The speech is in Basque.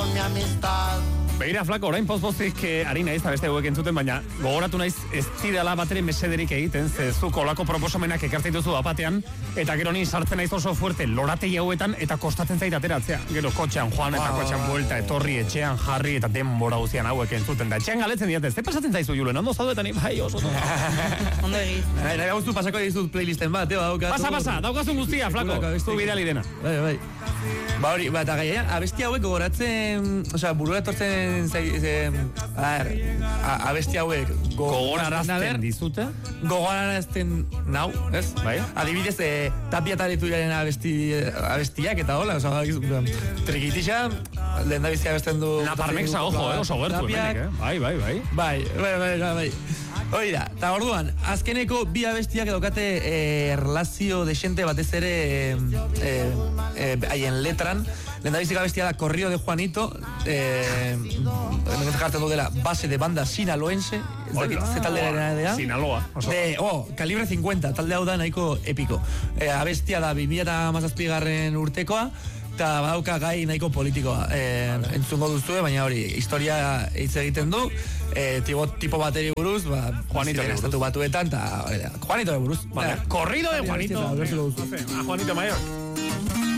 por mi amistad. Begira, Flako, orain pozpozik ari naiz, beste hauek entzuten, baina gogoratu naiz ez zidala batere mesederik egiten, ze zuk olako proposamenak ekartzen duzu apatean, eta gero ni sartzen naiz oso fuerte lorategi hauetan, eta kostatzen zait ateratzea. Gero kotxean joan, eta kotxean buelta, etorri, etxean jarri, eta denbora guzian hauek entzuten da. Etxean galetzen diatez, ze pasatzen zaizu, Julen, ondo zaudetan, bai, oso. Ondo egit. Nahi guztu pasako dizut playlisten bat, Pasa, daukazun guztia, Flako, zu bidali dena. Bai. Ba hori, eta gaian, abesti hauek gogoratzen, osea, burua etortzen abesti hauek gogorarazten dizute? Gogorarazten nau, ez? Bai? Adibidez, Tapia Tareturiaren abestiak eta hola, osea, trikitixa, lehen da bizia abesten du... Naparmexa, ojo, oso gertu emenik, Bai. Hori da, eta orduan, azkeneko bi abestiak edokate relazio desente batez ere haien letran. Lehendabizik abestia da Corrido de Juanito, jartzen du dela base de banda sinaloense, ze taldera dira. Sinaloa. Calibre 50, talde hau da nahiko epiko. Abestia da 2017 urtekoa, eta badauka gai nahiko politikoa. Entzungo duzue, baina hori, historia hitz egiten du, tipo bateri buruz, Juanito de Estatu Batuetan, eta Juanito de buruz. Corrido de Juanito. Juanito Mayor.